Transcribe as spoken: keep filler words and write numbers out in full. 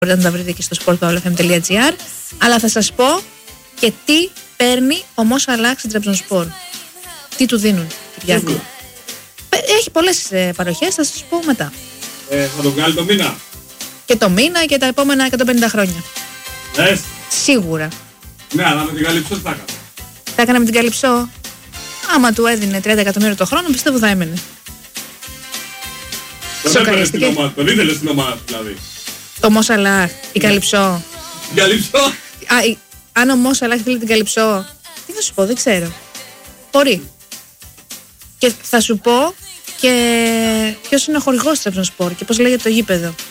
μπορείτε να τα βρείτε και στο sport.olfm.gr. Αλλά θα σας πω και τι παίρνει ο Mo Salah στην Trabzonspor. Τι του δίνουν, Κυριάκο. Έχει πολλές ε, παροχές, θα σας πω μετά. Ε, θα τον βγάλει το μήνα. Και το μήνα και τα επόμενα εκατόν πενήντα χρόνια. Ναι. Σίγουρα. Ναι, αλλά με την Καλυψό τι θα έκανε. Θα έκανε με την Καλυψό. Άμα του έδινε τριάντα εκατομμύρια το χρόνο, πιστεύω θα έμενε. Τον έβαλε στην ομάδα, τον ήθελε στην ομάδα δηλαδή. Το Mo Salah, η Καλυψό. Την Καλυψό. Α, η, αν ο Mo Salah θέλει την Καλυψό, τι θα σου πω, δεν ξέρω. Μπορεί. Και θα σου πω και ποιος είναι ο χορηγός της Trabzonspor και πώς λέγεται το γήπεδο.